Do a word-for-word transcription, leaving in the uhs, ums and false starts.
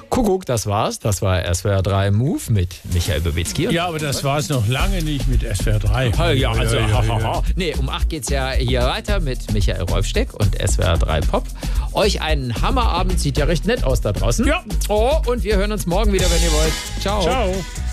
Kuckuck, das war's. Das war S W R drei Move mit Michael Babitzky. Ja, aber das war es noch lange nicht mit S W R drei. Ja, also, ja, ja, ja, ja. Nee, um acht geht's ja hier weiter mit Michael Rolfsteck und S W R drei Pop. Euch einen Hammerabend, sieht ja recht nett aus da draußen. Ja. Oh, und wir hören uns morgen wieder, wenn ihr wollt. Ciao. Ciao.